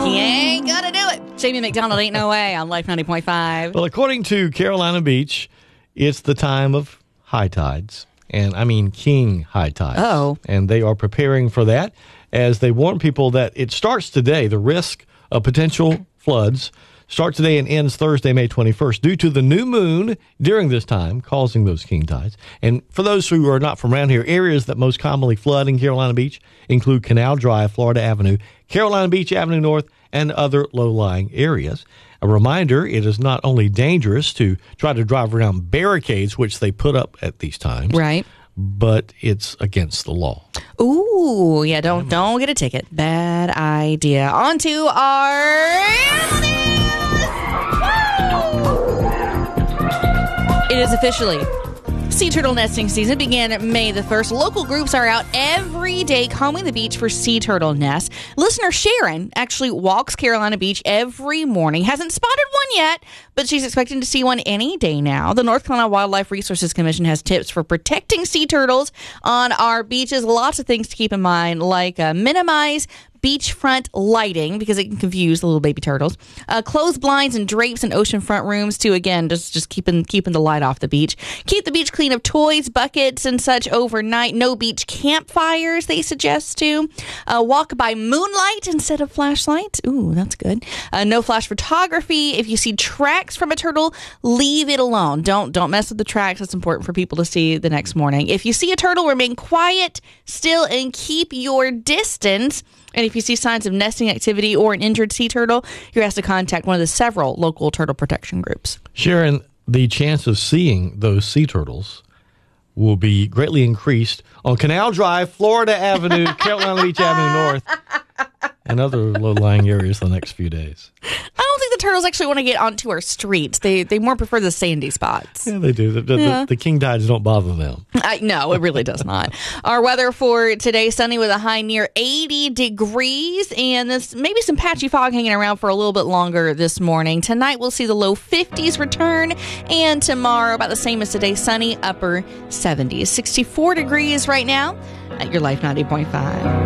He ain't gonna do it. Jamie McDonald ain't no way on Life 90.5. Well, according to Carolina Beach, it's the time of high tides. And I mean king high tides. Oh. And they are preparing for that as they warn people that it starts today. The risk of potential floods starts today and ends Thursday, May 21st, due to the new moon during this time causing those king tides. And for those who are not from around here, areas that most commonly flood in Carolina Beach include Canal Drive, Florida Avenue, Carolina Beach Avenue North, and other low-lying areas. A reminder, it is not only dangerous to try to drive around barricades, which they put up at these times, Right. but it's against the law. Ooh, yeah, don't get a ticket. Bad idea. On to our... It is officially sea turtle nesting season. Began May the 1st. Local groups are out every day combing the beach for sea turtle nests. Listener Sharon actually walks Carolina Beach every morning. Hasn't spotted one yet, but she's expecting to see one any day now. The North Carolina Wildlife Resources Commission has tips for protecting sea turtles on our beaches. Lots of things to keep in mind, like minimize beachfront lighting because it can confuse the little baby turtles. Close blinds and drapes in oceanfront rooms too. Again, just keeping the light off the beach. Keep the beach clean of toys, buckets, and such overnight. No beach campfires, they suggest too. Walk by moonlight instead of flashlight. Ooh, that's good. No flash photography. If you see tracks from a turtle, leave it alone. Don't mess with the tracks. That's important for people to see the next morning. If you see a turtle, remain quiet, still, and keep your distance. And if you see signs of nesting activity or an injured sea turtle, you're asked to contact one of the several local turtle protection groups. Sharon, the chance of seeing those sea turtles will be greatly increased on Canal Drive, Florida Avenue, Carolina Beach Avenue North, and other low-lying areas the next few days. I don't think the turtles actually want to get onto our streets. They more prefer the sandy spots. Yeah, they do. The king tides don't bother them. No, it really does not. Our weather for today, sunny with a high near 80 degrees, and this maybe some patchy fog hanging around for a little bit longer this morning. Tonight, we'll see the low 50s return, and tomorrow, about the same as today, sunny, upper 70s. 64 degrees right now at your Life 90.5.